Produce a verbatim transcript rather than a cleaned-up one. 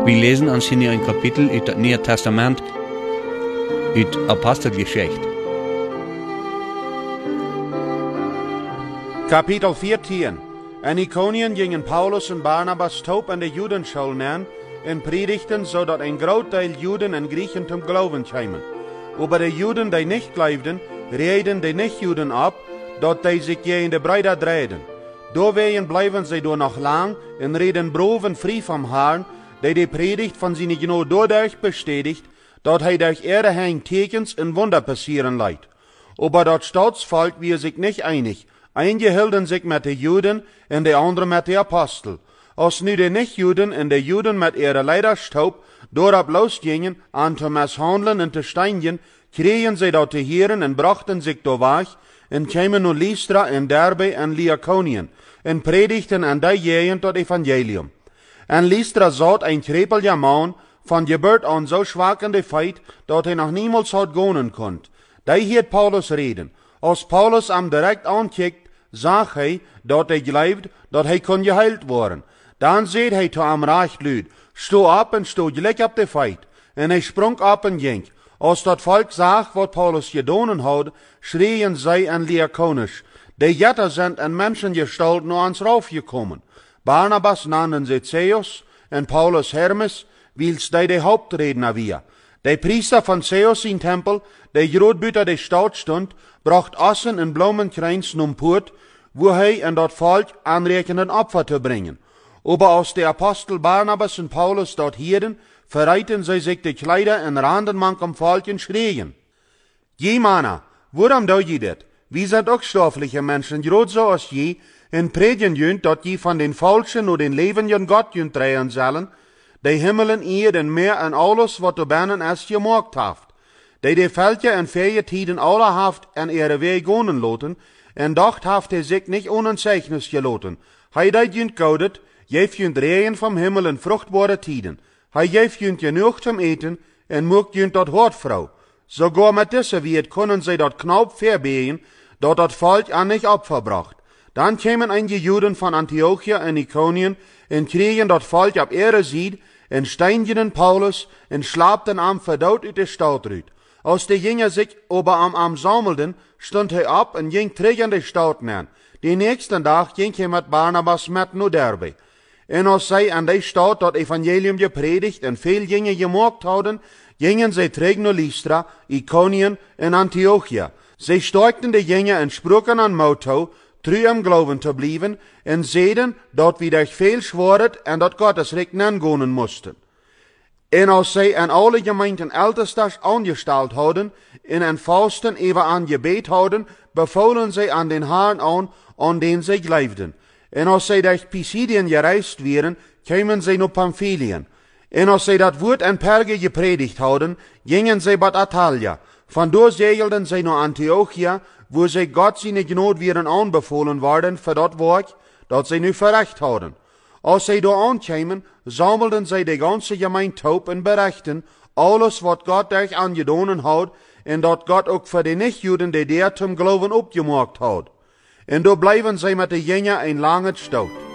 Wir lesen uns hier ein Kapitel uit het Nieuwe Testament, uit Apostelgeschichte. Kapitel vierzehn. En Ikonien gingen Paulus en Barnabas taub an de Judenschool neer en predigten, zodat een groot deel Juden en Griechen zum Glauben kwamen. Aber de Juden, die nicht geloofden, reden de nicht-Juden ab, dat die sich je in de Brüder drehen. Doorwegen blijven zij door nog lang en reden broven vrij vom Herrn, die die Predigt von seine genau dadurch bestätigt, dat hij durch ihre Hang Tekens en Wunder passieren leidt. Aber dat Staatsvolk wir sich nicht einig. Einige hielden sich mit den Juden en de anderen mit den Apostel. Als nu de nicht-Juden en de Juden mit ihrer Leiderstaub dorop losgingen, an te mishandelen en te steinigen, kregen sie dat te heren en brachten sich do weg, en kwamen nu Lystra en Derbe en Lycaonien, en predigten an die Gegend dat Evangelium. En Lystra zat een krepelja man, van Geburt an so schwach in de feit, dat hij nog niemals had gonen kon. Die hiert Paulus reden. Als Paulus hem direct aankijkt, zag hij dat hij geloofde dat hij kon geheild worden. Dan zei hij tot hem recht luid, sto op en sto gelijk op de feit. En hij sprong op en ging. Als dat volk zag wat Paulus gedaan had, schreien zij en Lycaonisch. De jetter zijn in Menschengestalt naar ons raufgekommen. Barnabas nannten sie Zeus en Paulus Hermes, wils die de Hauptredner wir. De Priester von Zeus in Tempel, de grootbuiter de Stadt stond, bracht Assen en Blumenkreins num Purt, wo hij en dat volk aanrekenen Opfer te bringen. Aber als de Apostel Barnabas en Paulus dort hielden, verreiten zij sich de Kleider en randen mankem volk en schreien. Je Manna, waarom doe je dit? Wie zijn ook stoffelijke mensen, groot zoals je, en predigen junt dat je van den falschen und den levenden Gott junt drehen zullen, de himmelen eer en meer en alles wat er binnen is gemaakt heeft. Die de veldje en vier tiden alle haft en ihre weg gonen loten, en dacht haft hij zich niet onzeichnis geloten. Hij dat junt goudet, geeft junt regen vom himmel en vruchtbare tiden. Hij geeft junt genoeg zum eten, en moekt junt dat hortvrouw. Sogar met deze wiet kunnen zij dat knaup verbeen, dat dat volk aan niet opfer bracht. Dan kwamen einige Juden von Antiochia en Ikonien en kregen dat volk op ihre Sied en steinigen Paulus en slaapten am verdood uit de stad uit. Als de Jünger sich aber am am sammelten, stond hij op en ging terug in de stad neer. De nächsten dag ging hij met Barnabas met naar Derbe. En als zij aan de stad dat evangelium gepredigt en veel Jünger gemaakt hadden, gingen zij terug naar Lystra, Ikonien en Antiochia. Zij sterkten de Jünger en spraken aan Motto, true am Glauben te blijven, en zeiden dat we durch veel schworet en dat Gottes Recht nangonen moesten. En als zij aan alle gemeenten ältestas aangesteld hadden, en een Fasten even aan gebed hadden, bevolen zij aan den Herrn aan, aan den zij geloofden. En als zij durch Pisidien gereisd wären, kwamen zij naar Pamphylien. En als zij dat woord in Perge gepredigt hadden, gingen zij bij Attalia. Vandoor zegelden zij naar Antiochia, wo zij God zijn genade wären aanbevolen worden voor dat werk, dat zij nu verrecht hadden. Als zij daar aankwamen, sammelden zij de ganze gemeente op en berichten alles wat God durch aangedaan had, en dat God ook voor de nicht-Juden die der zum Glauben opgemaakt had. En daar blijven zij met de Jünger een lange Stout.